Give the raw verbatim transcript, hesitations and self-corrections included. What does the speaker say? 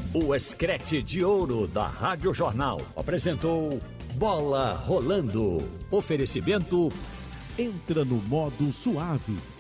O Escrete de Ouro da Rádio Jornal apresentou Bola Rolando. Oferecimento Entra no modo suave.